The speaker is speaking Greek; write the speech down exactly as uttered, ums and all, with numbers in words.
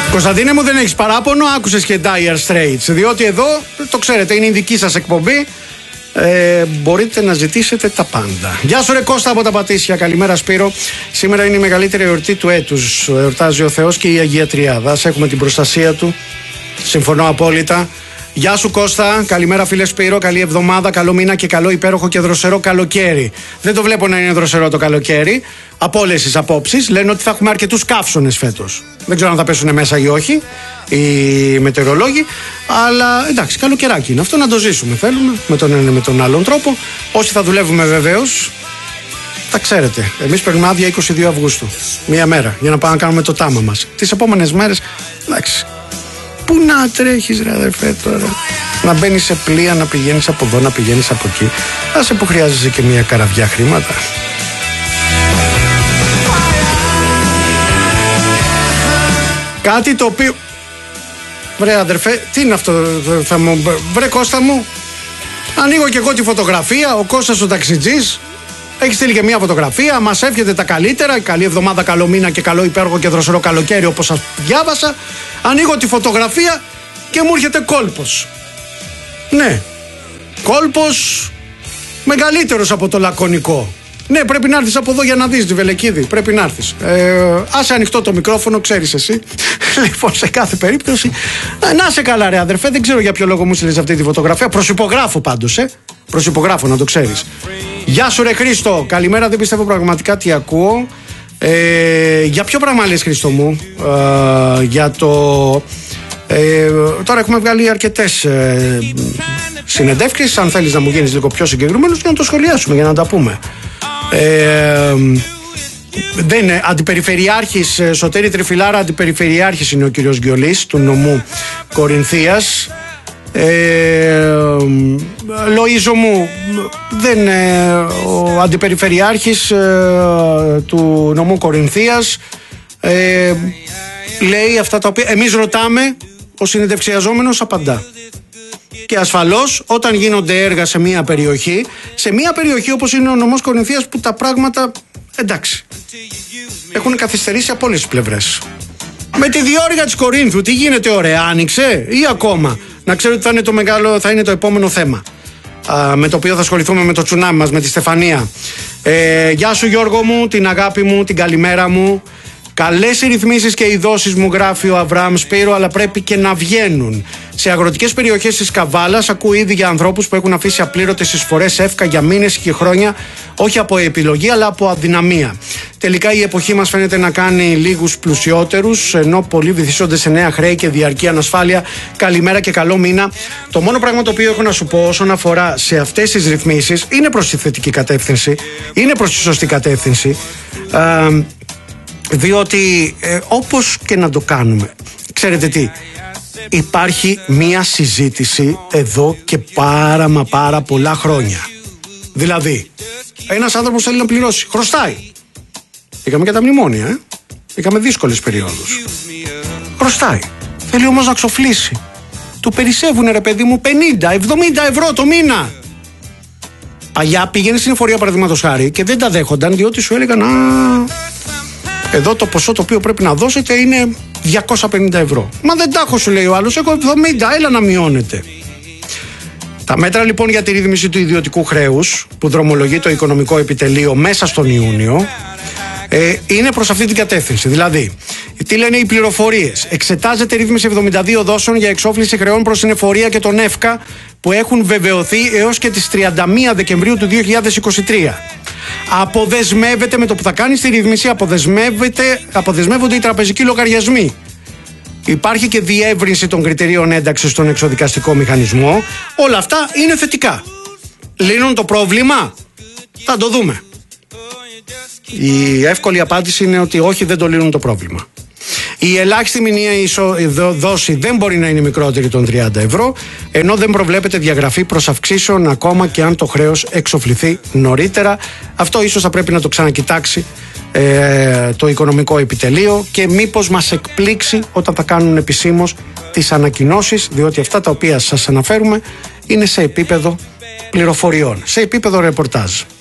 Κωνσταντίνε μου, δεν έχεις παράπονο, άκουσες και Dire Straits, διότι εδώ, το ξέρετε, είναι η δική σας εκπομπή. Ε, μπορείτε να ζητήσετε τα πάντα. Γεια σου ρε Κώστα από τα Πατήσια. Καλημέρα Σπύρο. Σήμερα είναι η μεγαλύτερη εορτή του έτους. Εορτάζει ο Θεός και η Αγία Τριάδα. Ας έχουμε την προστασία του. Συμφωνώ απόλυτα. Γεια σου Κώστα. Καλημέρα φίλε Σπύρο. Καλή εβδομάδα, καλό μήνα και καλό υπέροχο και δροσερό καλοκαίρι. Δεν το βλέπω να είναι δροσερό το καλοκαίρι. Από όλες τις απόψεις λένε ότι θα έχουμε αρκετούς καύσονες φέτος. Δεν ξέρω αν θα πέσουν μέσα ή όχι οι μετεωρολόγοι. Αλλά εντάξει, καλοκαιράκι είναι αυτό, να το ζήσουμε. Θέλουμε με τον ένα με τον άλλον τρόπο. Όσοι θα δουλεύουμε βεβαίως, τα ξέρετε. Εμείς παίρνουμε άδεια είκοσι δύο Αυγούστου. Μία μέρα για να πάμε να κάνουμε το τάμα μας. Τις επόμενες μέρες, εντάξει. Πού να τρέχεις ρε αδερφέ τώρα? Να μπαίνεις σε πλοία, να πηγαίνεις από εδώ, να πηγαίνεις από εκεί. Άσε που χρειάζεσαι και μια καραβιά χρήματα. Κάτι το οποίο... Βρε αδερφέ, τι είναι αυτό? Θα μου... Βρε Κώστα μου, ανοίγω και εγώ τη φωτογραφία. Ο Κώστας ο ταξιτζής έχει στείλει και μια φωτογραφία. Μας εύχεται τα καλύτερα. Καλή εβδομάδα, καλό μήνα και καλό υπέροχο και δροσερό καλοκαίρι, όπως σας διάβασα. Ανοίγω τη φωτογραφία και μου έρχεται κόλπος. Ναι, κόλπος μεγαλύτερος από το λακωνικό. Ναι, πρέπει να έρθεις από εδώ για να δεις τη Βελεκίδη. Πρέπει να έρθεις. Ε, άσε ανοιχτό το μικρόφωνο, ξέρεις εσύ. Λοιπόν, σε κάθε περίπτωση. Να σε καλά, ρε αδερφέ. Δεν ξέρω για ποιο λόγο μου στείλες αυτή τη φωτογραφία. Προσυπογράφω πάντως, ε. Προσυπογράφω, να το ξέρεις. Γεια σου, ρε Χρήστο. Καλημέρα, δεν πιστεύω πραγματικά τι ακούω. Ε, για ποιο πράγμα λες, Χρήστο μου? Ε, για το. Ε, τώρα έχουμε βγάλει αρκετές ε, συνεντεύξεις. Αν θέλεις να μου γίνεις λίγο πιο συγκεκριμένος, για να το σχολιάσουμε, για να τα πούμε. Ε, δεν είναι αντιπεριφερειάρχης, Σωτήρη Τριφυλάρα, αντιπεριφερειάρχης είναι ο κύριος Γκιολής του νομού Κορινθίας. Ε, Λοΐζο μου, δεν είναι ο αντιπεριφερειάρχης ε, του νομού Κορινθίας. Ε, λέει αυτά τα οποία εμείς ρωτάμε, ο συνεντευξιαζόμενος απαντά. Και ασφαλώς όταν γίνονται έργα σε μια περιοχή, σε μια περιοχή όπως είναι ο νομός Κορινθίας, που τα πράγματα, εντάξει, έχουν καθυστερήσει από όλες τις πλευρές. Με τη διόρυγα της Κορίνθου, τι γίνεται, ωραία, άνοιξε ή ακόμα? Να ξέρω ότι θα είναι το μεγάλο, θα είναι το επόμενο θέμα, α, με το οποίο θα ασχοληθούμε, με το τσουνάμι μας, με τη Στεφανία. Ε, γεια σου Γιώργο μου, την αγάπη μου, την καλημέρα μου. Καλές οι ρυθμίσεις και οι δόσεις μου, γράφει ο Αβραάμ Σπύρο, αλλά πρέπει και να βγαίνουν. Σε αγροτικές περιοχές της Καβάλας ακούω ήδη για ανθρώπους που έχουν αφήσει απλήρωτες εισφορές εύκα για μήνες και χρόνια, όχι από επιλογή αλλά από αδυναμία. Τελικά η εποχή μας φαίνεται να κάνει λίγους πλουσιότερους, ενώ πολλοί βυθίζονται σε νέα χρέη και διαρκή ανασφάλεια. Καλημέρα και καλό μήνα. Το μόνο πράγμα το οποίο έχω να σου πω όσον αφορά σε αυτές τις ρυθμίσεις είναι προς τη θετική κατεύθυνση, είναι προς τη σωστή κατεύθυνση. Ε, διότι ε, όπως και να το κάνουμε, ξέρετε τι, υπάρχει μία συζήτηση εδώ και πάρα μα πάρα πολλά χρόνια. Δηλαδή, ένας άνθρωπος θέλει να πληρώσει, χρωστάει. Είχαμε και τα μνημόνια, ε? Είχαμε δύσκολες περιόδους. Χρωστάει. Θέλει όμως να ξοφλήσει. Του περισσεύουνε ρε παιδί μου πενήντα εβδομήντα ευρώ το μήνα. Παλιά πήγαινε στην εφορία παραδείγματος χάρη και δεν τα δέχονταν, διότι σου έλεγαν, α, εδώ το ποσό το οποίο πρέπει να δώσετε είναι διακόσια πενήντα ευρώ. Μα δεν τα έχω, σου λέει ο άλλος, έχω εβδομήντα, έλα να μειώνετε. Τα μέτρα λοιπόν για τη ρύθμιση του ιδιωτικού χρέους που δρομολογεί το Οικονομικό Επιτελείο μέσα στον Ιούνιο ε, είναι προς αυτή την κατεύθυνση. Δηλαδή, τι λένε οι πληροφορίες? Εξετάζεται ρύθμιση εβδομήντα δύο δόσεων για εξόφληση χρεών προς την εφορία και τον ΕΦΚΑ που έχουν βεβαιωθεί έως και τις τριάντα μία Δεκεμβρίου του δύο χιλιάδες είκοσι τρία. Αποδεσμεύεται, με το που θα κάνει τη ρύθμιση, αποδεσμεύονται οι τραπεζικοί λογαριασμοί. Υπάρχει και διεύρυνση των κριτηρίων ένταξης στον εξοδικαστικό μηχανισμό. Όλα αυτά είναι θετικά. Λύνουν το πρόβλημα? Θα το δούμε. Η εύκολη απάντηση είναι ότι όχι, δεν το λύνουν το πρόβλημα. Η ελάχιστη μηνιαία δόση δεν μπορεί να είναι μικρότερη των τριάντα ευρώ, ενώ δεν προβλέπεται διαγραφή προς αυξήσεων ακόμα και αν το χρέος εξοφληθεί νωρίτερα. Αυτό ίσως θα πρέπει να το ξανακοιτάξει ε, το Οικονομικό Επιτελείο και μήπως μας εκπλήξει όταν θα κάνουν επισήμως τις ανακοινώσεις, διότι αυτά τα οποία σας αναφέρουμε είναι σε επίπεδο πληροφοριών, σε επίπεδο ρεπορτάζ.